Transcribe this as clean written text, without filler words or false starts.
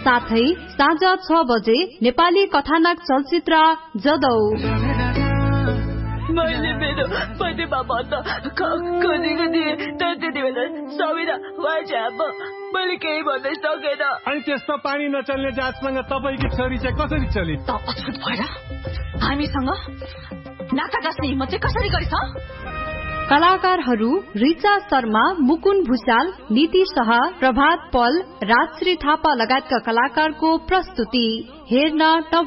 साथै साँझ 6 बजे नेपाली कथानक चलचित्र जदौ। मैले मेरो पतिमा भन्दा खोजेको थिएँ तर त्यति बेला सबिना भएछ मैले केही भन्नै सकेन। अनि त्यस्तो पानी नचल्ने जातसँग तपाईँकी छोरी चाहिँ कसरी चली? त अछुट भएर हामीसँग नाता गाँच्ने हिम्मत चाहिँ कसरी गरिस्? कलाकारहरू रिचा शर्मा, मुकुन भुषाल, नीति शाह, प्रभात पल, राजश्री थापा लगायतका कलाकारको प्रस्तुति। हेर्न